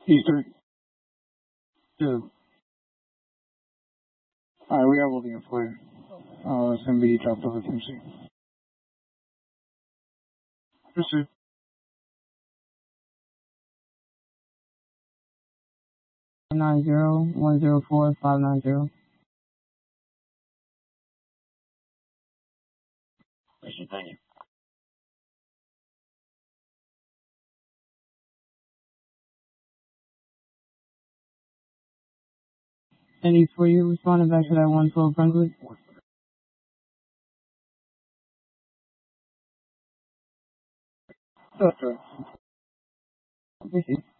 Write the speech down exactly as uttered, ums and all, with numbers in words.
Eastern. Two. Alright, we are holding it for you. Uh, it's gonna be dropped over from C. Proceed. nine zero one zero four five nine zero. Thank you. Any for you responding back to that one twelve Brunswick? That's right. Appreciate it.